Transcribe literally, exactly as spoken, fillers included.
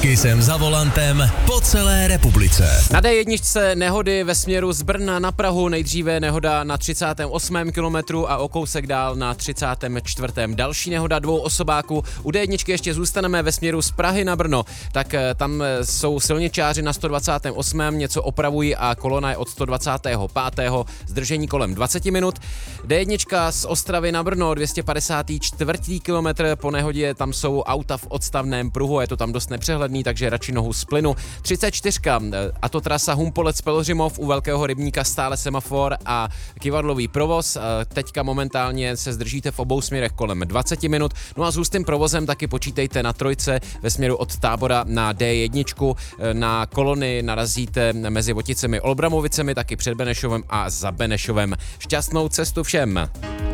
Taky jsem za volantem po celé republice. Na dé jedna nehody ve směru z Brna na Prahu, nejdříve nehoda na třicátém osmém kilometru a o kousek dál na třicátém čtvrtém Další nehoda dvou osobáků. U dé jedna ještě zůstaneme ve směru z Prahy na Brno, tak tam jsou silničáři na sto dvacátém osmém něco opravují a kolona je od sto dvacátého pátého zdržení kolem dvacet minut. dé jedna z Ostravy na Brno, dvě stě padesát čtyři kilometr, po nehodě tam jsou auta v odstavném pruhu, je to tam dost nepřehledný, takže radši nohu z plynu. třicet čtyři a to trasa Humpolec Pelhřimov, u Velkého rybníka stále semafor a kyvadlový provoz. Teďka momentálně se zdržíte v obou směrech kolem dvacet minut. No a s hustým provozem taky počítejte na trojce ve směru od Tábora na dé jedna. Na kolony narazíte mezi Voticemi Olbramovicemi, taky před Benešovem a za Benešovem. Šťastnou cestu všem!